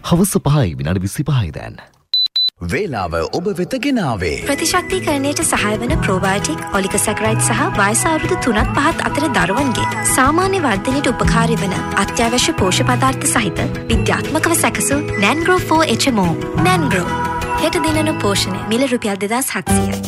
හවස 5:25 දැන්. වේලාව ඔබ වෙත ගෙනාවේ ප්‍රතිශක්තිකරණයට සහාය වන ප්‍රෝබයෝටික් ඔලිගොසැකරයිඩ් සහ වයස අවුරුදු 3-5 අතර දරුවන්ගේ සාමාන්‍ය වර්ධනයට උපකාරී වන අත්‍යවශ්‍ය පෝෂ්‍ය පදාර්ථ සහිත විද්‍යාත්මකව සැකසූ නැන්ග්‍රෝ 4 HMO. නැන්ග්‍රෝ හෙට දිනන පෝෂණය මිල රුපියල් 2700යි.